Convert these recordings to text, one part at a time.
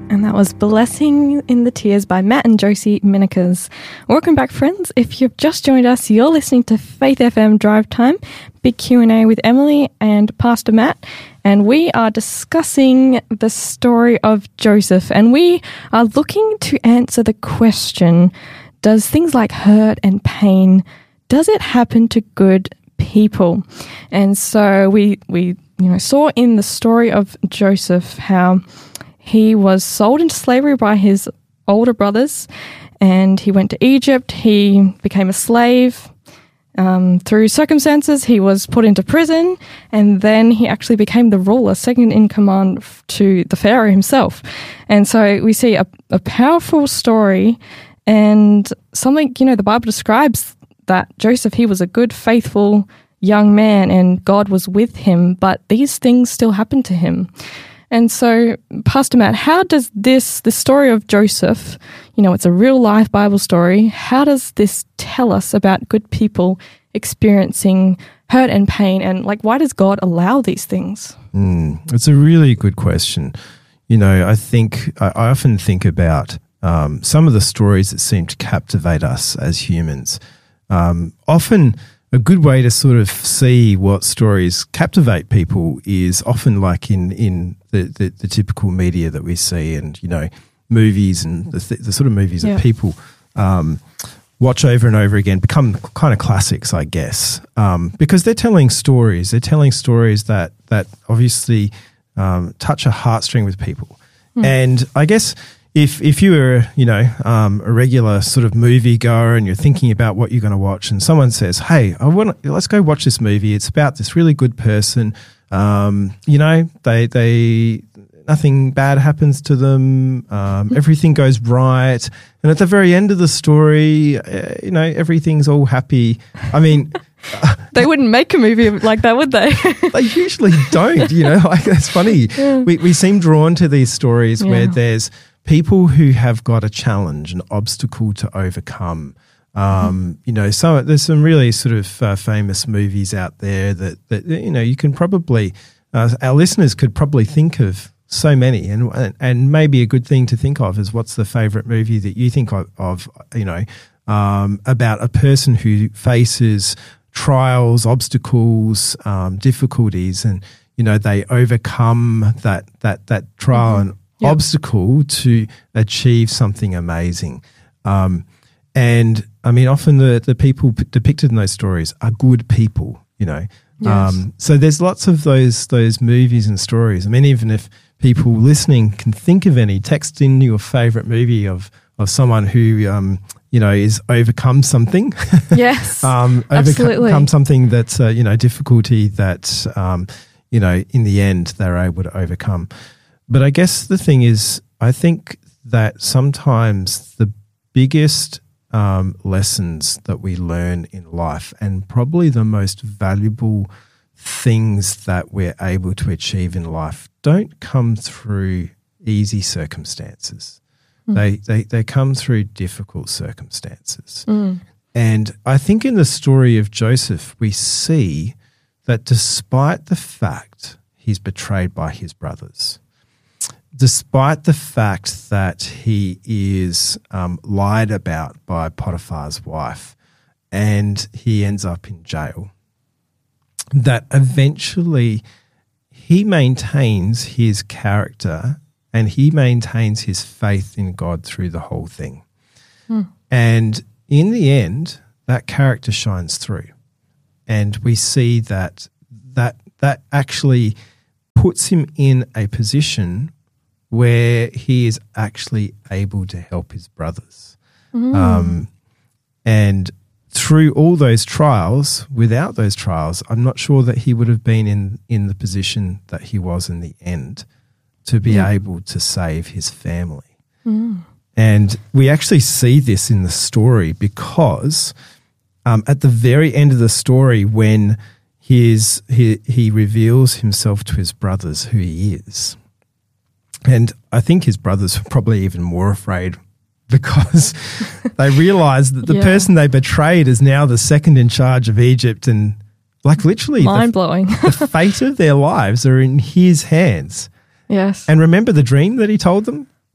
And that was Blessing in the Tears by Matt and Josie Minikers. Welcome back, friends. If you've just joined us, you're listening to Faith FM Drive Time, big Q&A with Emily and Pastor Matt. And we are discussing the story of Joseph. And we are looking to answer the question, does things like hurt and pain, does it happen to good people? And so we saw in the story of Joseph how he was sold into slavery by his older brothers, and he went to Egypt. He became a slave. Through circumstances, he was put into prison, and then he actually became the ruler, second in command to the Pharaoh himself. And so we see a powerful story, and something, the Bible describes that Joseph, he was a good, faithful young man, and God was with him, but these things still happened to him. And so, Pastor Matt, how does the story of Joseph, it's a real life Bible story, how does this tell us about good people experiencing hurt and pain, and why does God allow these things? It's a really good question. I often think about some of the stories that seem to captivate us as humans. Often a good way to sort of see what stories captivate people is often like in the typical media that we see, and movies and the sort of movies that people watch over and over again become kind of classics, I guess, because they're telling stories. They're telling stories that obviously touch a heartstring with people. And I guess if you were, a regular sort of movie goer and you're thinking about what you're going to watch, and someone says, "Hey, let's go watch this movie. It's about this really good person. They nothing bad happens to them. Everything goes right, and at the very end of the story, everything's all happy." I mean, they wouldn't make a movie like that, would they? They usually don't. It's funny. Yeah. We seem drawn to these stories where there's people who have got a challenge, an obstacle to overcome. There's some really sort of famous movies out there that you can probably, our listeners could probably think of so many, and maybe a good thing to think of is what's the favourite movie that you think of about a person who faces trials, obstacles, difficulties, and they overcome that trial and obstacle to achieve something amazing. And I mean, often the people depicted in those stories are good people, Yes. So there's lots of those movies and stories. I mean, even if people listening can think of any, text in your favorite movie of someone who, is overcome something. Yes, absolutely. Overcome something that's, difficulty that, in the end they're able to overcome. But I guess the thing is, I think that sometimes the biggest lessons that we learn in life, and probably the most valuable things that we're able to achieve in life, don't come through easy circumstances. They come through difficult circumstances. And I think in the story of Joseph, we see that despite the fact he's betrayed by his brothers, despite the fact that he is lied about by Potiphar's wife and he ends up in jail, that eventually he maintains his character and he maintains his faith in God through the whole thing. And in the end, that character shines through. And we see that actually puts him in a position where he is actually able to help his brothers. And through all those trials, without those trials, I'm not sure that he would have been in the position that he was in the end to be able to save his family. And we actually see this in the story because at the very end of the story, when he reveals himself to his brothers who he is, and I think his brothers were probably even more afraid because they realized that the person they betrayed is now the second in charge of Egypt, and literally mind-blowing. The fate of their lives are in his hands. Yes. And remember the dream that he told them?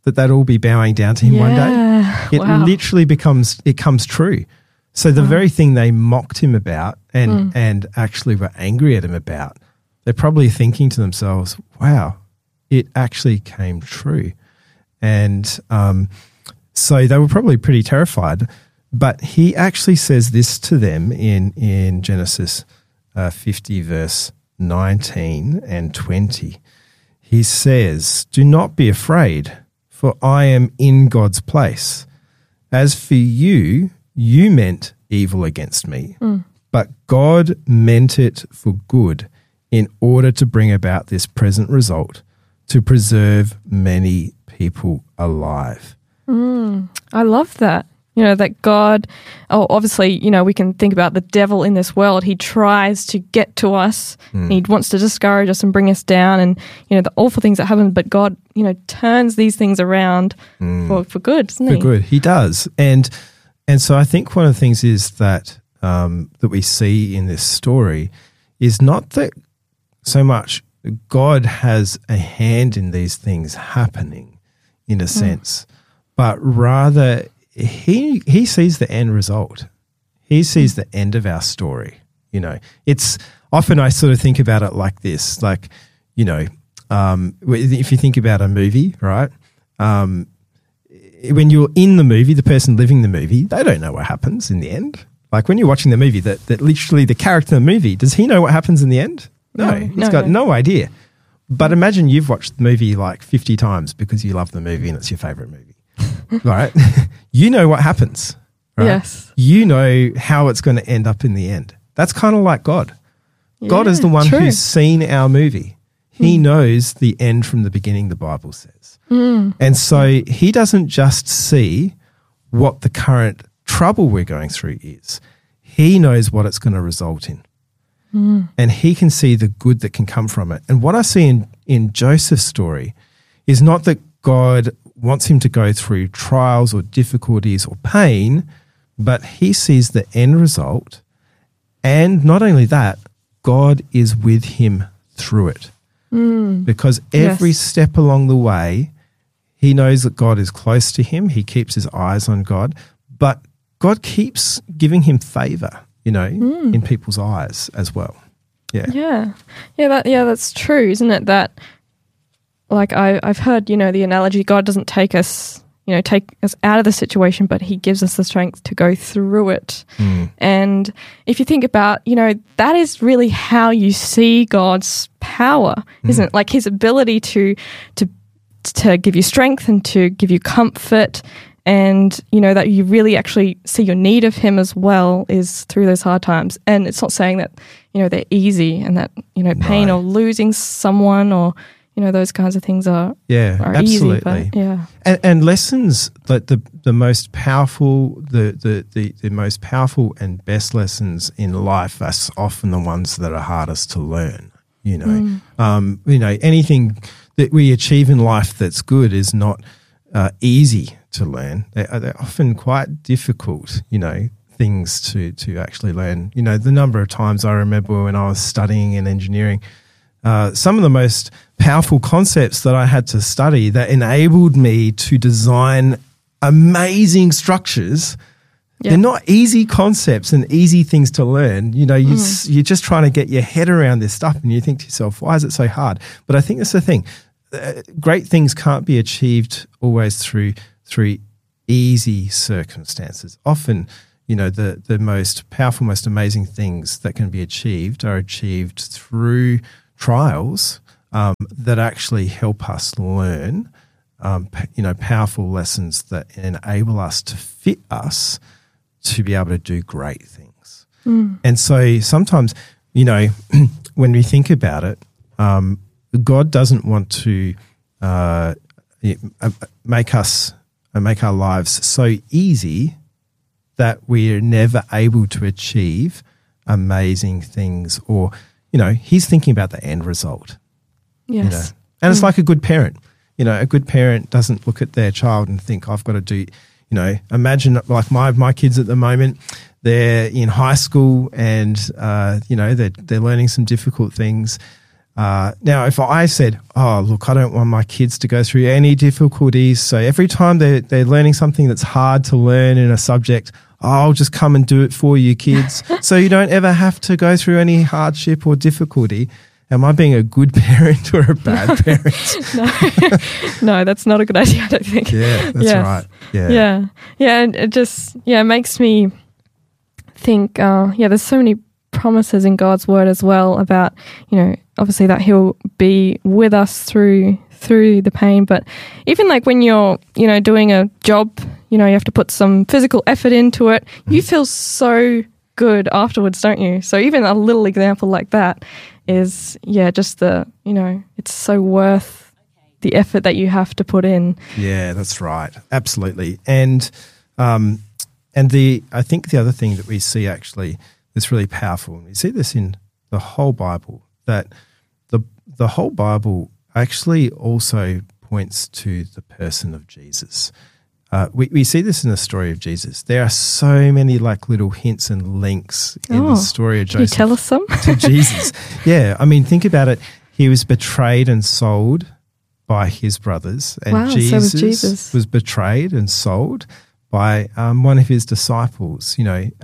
that they'd all be bowing down to him one day? It literally comes true. So the very thing they mocked him about and actually were angry at him about, they're probably thinking to themselves, wow, it actually came true. And so they were probably pretty terrified. But he actually says this to them in Genesis 50, verse 19 and 20. He says, "Do not be afraid, for I am in God's place. As for you, you meant evil against me, but God meant it for good in order to bring about this present result, to preserve many people alive." I love that. You know, that God, obviously, you know, we can think about the devil in this world. He tries to get to us. He wants to discourage us and bring us down and, you know, the awful things that happen. But God, you know, turns these things around for good, doesn't he? For good. He does. And so I think one of the things is that that we see in this story is not that so much God has a hand in these things happening in a sense, but rather he sees the end result. He sees the end of our story. You know, it's often I sort of think about it like this, like, you know, if you think about a movie, right? When you're in the movie, the person living the movie, they don't know what happens in the end. Like when you're watching the movie, that literally the character in the movie, does he know what happens in the end? No, he's got no idea. But imagine you've watched the movie like 50 times because you love the movie and it's your favorite movie. Right? You know what happens. Right? Yes. You know how it's going to end up in the end. That's kind of like God. God is the one who's seen our movie. He knows the end from the beginning, the Bible says. And so he doesn't just see what the current trouble we're going through is. He knows what it's going to result in. And he can see the good that can come from it. And what I see in Joseph's story is not that God wants him to go through trials or difficulties or pain, but he sees the end result. And not only that, God is with him through it. Because every step along the way, he knows that God is close to him. He keeps his eyes on God, but God keeps giving him favor, you know, in people's eyes as well. Yeah, that's true, isn't it? That, like, I've heard, you know, the analogy, God doesn't take us out of the situation, but he gives us the strength to go through it. And if you think about, you know, that is really how you see God's power, isn't it? Like his ability to give you strength and to give you comfort, and, you know, that you really actually see your need of him as well is through those hard times. And it's not saying that, you know, they're easy and that, you know, pain or losing someone or, you know, those kinds of things are absolutely easy, and lessons, like the most powerful, the most powerful and best lessons in life are often the ones that are hardest to learn. You know, you know, anything that we achieve in life that's good is not easy to learn. They're often quite difficult, you know, things to actually learn. You know, the number of times I remember when I was studying in engineering, some of the most powerful concepts that I had to study that enabled me to design amazing structures. They're not easy concepts and easy things to learn. You know, you're just trying to get your head around this stuff and you think to yourself, why is it so hard? But I think that's the thing. Great things can't be achieved always through easy circumstances. Often, you know, the most powerful, most amazing things that can be achieved are achieved through trials that actually help us learn, you know, powerful lessons that enable us to fit us to be able to do great things. And so sometimes, you know, when we think about it, God doesn't want to make our lives so easy that we're never able to achieve amazing things, or, you know, he's thinking about the end result. Yes. You know? And it's like a good parent. You know, a good parent doesn't look at their child and think, I've got to do, you know, imagine like my kids at the moment, they're in high school and, you know, they're learning some difficult things. Now, if I said, oh, look, I don't want my kids to go through any difficulties, so every time they're learning something that's hard to learn in a subject, I'll just come and do it for you, kids, so you don't ever have to go through any hardship or difficulty. Am I being a good parent or a bad parent? No, that's not a good idea, I don't think. Yeah, that's right. Yeah, and it just makes me think, there's so many promises in God's word as well about, obviously that he'll be with us through the pain, but even like when you're, doing a job, you have to put some physical effort into it, you feel so good afterwards, don't you? So even a little example like that is, just it's so worth the effort that you have to put in. Yeah, that's right. Absolutely. And I think the other thing that we see actually that's really powerful, and we see this in the whole Bible, that the whole Bible actually also points to the person of Jesus. We see this in the story of Jesus. There are so many like little hints and links in the story of Joseph. Can you tell us some? To Jesus. Yeah, I mean, think about it. He was betrayed and sold by his brothers, and Jesus was betrayed and sold by one of his disciples.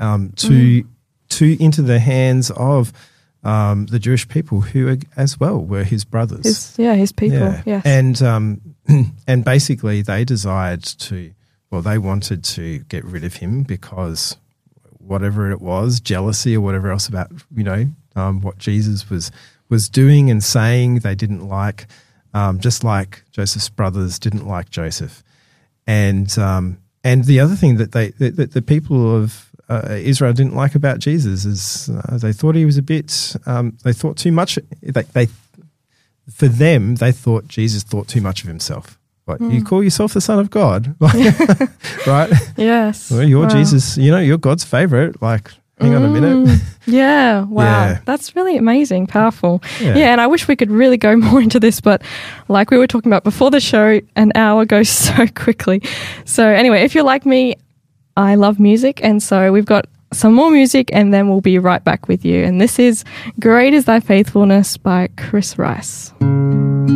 Into the hands of the Jewish people who as well were his brothers. His people. Yeah. Yes. And basically they they wanted to get rid of him because whatever it was, jealousy or whatever else about, what Jesus was doing and saying they didn't like, just like Joseph's brothers didn't like Joseph. And the other thing that the people of Israel didn't like about Jesus is they thought he was a bit, they thought too much. For them, they thought Jesus thought too much of himself. Like, you call yourself the Son of God, right? Yes. Well, you're Jesus, you're God's favorite. Like, hang on a minute. Yeah, wow. Yeah. That's really amazing, powerful. Yeah, and I wish we could really go more into this, but like we were talking about before the show, an hour goes so quickly. So anyway, if you're like me, I love music, and so we've got some more music and then we'll be right back with you. And this is Great Is Thy Faithfulness by Chris Rice.